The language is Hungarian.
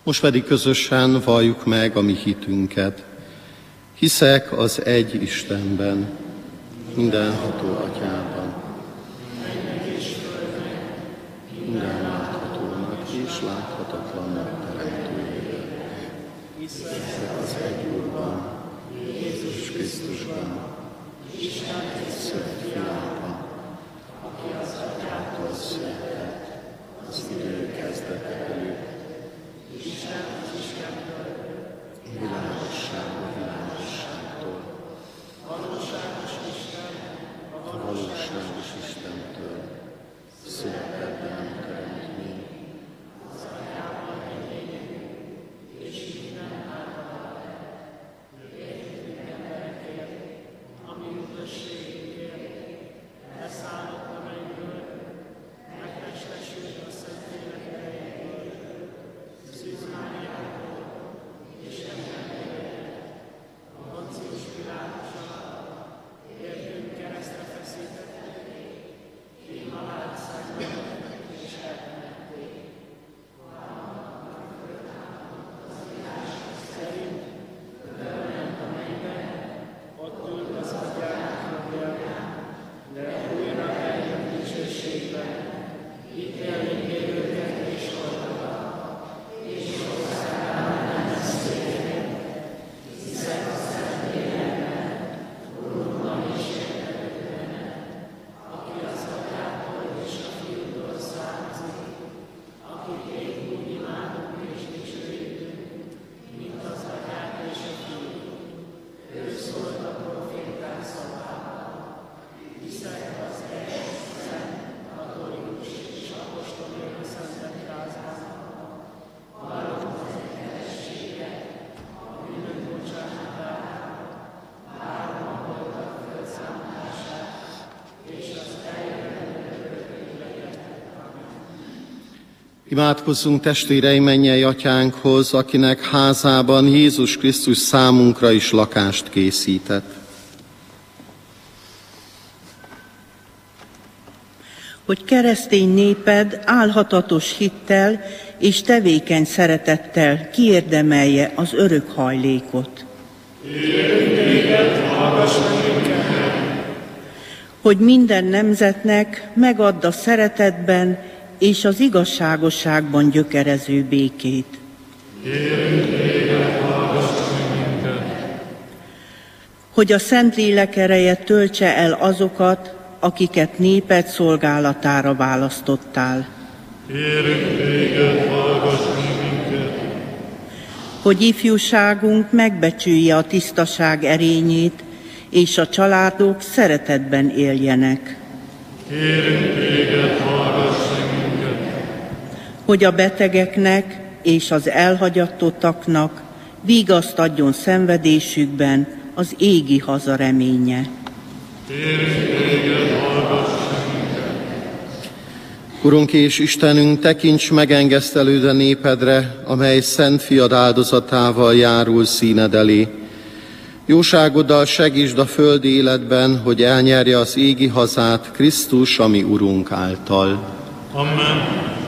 Most pedig közösen valljuk meg a mi hitünket. Hiszek az egy Istenben, mindenható Atyában, minden láthatónak és láthatatlannak teremtőjében. Hiszek az egy Úrban, Jézus Krisztusban, Isten egyszülött fiában, aki az Atyától született, az idő kezdete előtt, Isten az Istentől, világosság a világosságtól, valóságos Isten a valóságos Istentől, született, de nem teremtmény, az Atyában egyényű, és minden által, értünk emberekért, ami üdvösségünkért, leszállott a mennyből, megtestesült a Szentlélek erejéből, Szűz Máriától, és embereket, a Poncius Pilátus alatt, értünk keresztre feszítették, így halált szenvedett és eltemették. Halálnak föltámadt az írások szerint, fölment a mennybe, ott ült az Atyának jobbján, de újra eljön dicsőségben, ítélni élőket és holtakat, és hozzááll nem lesz térni. Hiszek a Szentlélekben, Urunkban és Érdeklődőben, aki az Atyától és a Fiútól származik, akit én úgy imádunk és dicsőítünk, mint az Atyát és a Fiút. Ő szólt a proféták szavával. Hiszek az egy, szent, katolikus és apostolikus szentegyházban, vallom az egyházasséget, a bűnök bocsánatát, várom a holtak fölszámolását, és az eljövendő életet. Amen. Imádkozzunk, testvéreim, mennyei Atyánkhoz, akinek házában Jézus Krisztus számunkra is lakást készített. Hogy keresztény néped álhatatos hittel és tevékeny szeretettel kiérdemelje az örök hajlékot. Hogy minden nemzetnek megadd a szeretetben és az igazságosságban gyökerező békét. Hogy a Szentlélek ereje töltse el azokat, akiket néped szolgálatára választottál. Kérünk téged, hallgass meg minket! Hogy ifjúságunk megbecsülje a tisztaság erényét, és a családok szeretetben éljenek. Kérünk téged, hallgass meg minket! Hogy a betegeknek és az elhagyatottaknak vígaszt adjon szenvedésükben az égi haza reménye. Kérünk téged, hallgass meg minket! Urunk és Istenünk, tekints megengesztelődve népedre, amely Szent Fiad áldozatával járul színed elé. Jóságoddal segítsd a földi életben, hogy elnyerje az égi hazát Krisztus, ami Urunk által. Amen.